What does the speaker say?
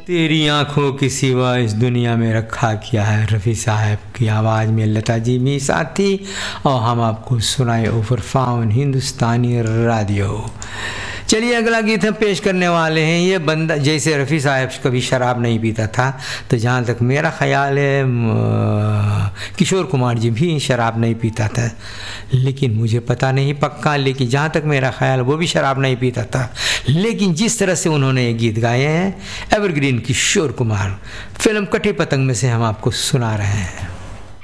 तेरी आंखों की सिवा इस दुनिया में रखा क्या है। रफ़ी साहब की आवाज़ में लता जी भी साथ थी और हम आपको सुनाए ओवर फाउन हिंदुस्तानी रेडियो। चलिए अगला गीत हम पेश करने वाले हैं। ये बंदा, जैसे रफ़ी साहब कभी शराब नहीं पीता था, तो जहाँ तक मेरा ख़्याल है किशोर कुमार जी भी शराब नहीं पीता था, लेकिन मुझे पता नहीं पक्का, लेकिन जहाँ तक मेरा ख़्याल वो भी शराब नहीं पीता था। लेकिन जिस तरह से उन्होंने ये गीत गाए हैं, एवरग्रीन किशोर कुमार, फिल्म कटी पतंग में से हम आपको सुना रहे हैं।